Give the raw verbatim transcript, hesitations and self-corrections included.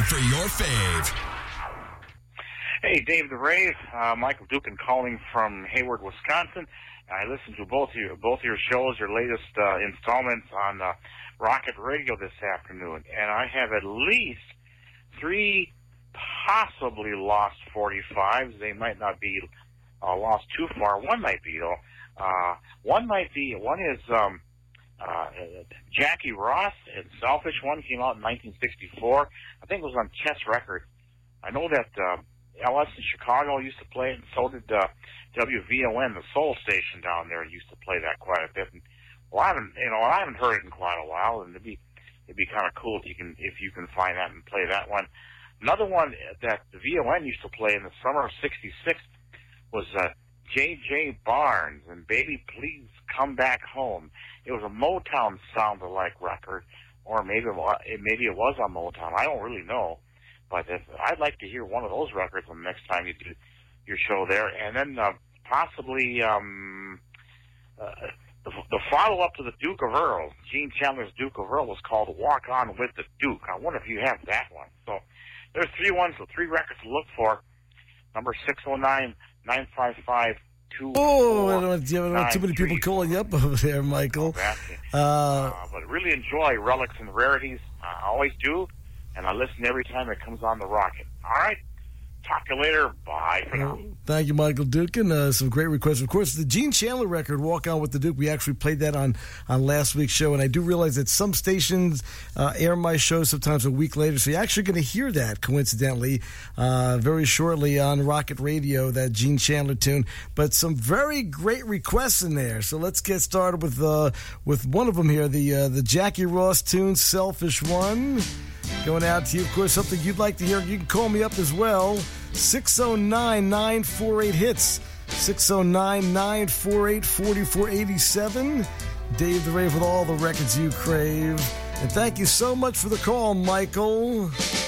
for your fave. Hey, Dave the Rave, uh, Michael Dukin calling from Hayward, Wisconsin. I listened to both of your, both of your shows, your latest uh, installments on uh, Rocket Radio this afternoon, and I have at least three possibly lost forty-fives. They might not be uh, lost too far. One might be, though. Uh, one might be, one is um, uh, Jackie Ross and Selfish. One came out in nineteen sixty-four. I think it was on Chess Records. I know that uh, L S in Chicago used to play it, and so did uh, W V O N, the soul station down there, used to play that quite a bit. And, well, I haven't, you know, I haven't heard it in quite a while, and it'd be it'd be kind of cool if you can if you can find that and play that one. Another one that the V O N used to play in the summer of sixty-six was uh, J J Barnes and Baby Please Come Back Home. It was a Motown sound-alike record, or maybe it wa- maybe it was on Motown. I don't really know. But if, I'd like to hear one of those records the next time you do your show there. And then uh, possibly um, uh, the, the follow-up to the Duke of Earl, Gene Chandler's Duke of Earl, was called Walk On With the Duke. I wonder if you have that one. So there's three ones, so three records to look for. Number six oh nine, nine five five, two Oh, I don't, you don't have too many people calling you up over there, Michael. Uh, uh, but really enjoy Relics and Rarities. I always do. And I listen every time it comes on the Rocket. All right? Talk to you later. Bye for now. Thank you, Michael Duke, and uh, some great requests. Of course, the Gene Chandler record, Walk On With the Duke, we actually played that on, on last week's show, and I do realize that some stations uh, air my show sometimes a week later, so you're actually going to hear that, coincidentally, uh, very shortly on Rocket Radio, that Gene Chandler tune. But some very great requests in there, so let's get started with uh, with one of them here, the, uh, the Jackie Ross tune, Selfish One. Going out to you, of course, something you'd like to hear. You can call me up as well. six oh nine, nine four eight, hits. six oh nine, nine four eight, four four eight seven. Dave the Rave with all the records you crave. And thank you so much for the call, Michael.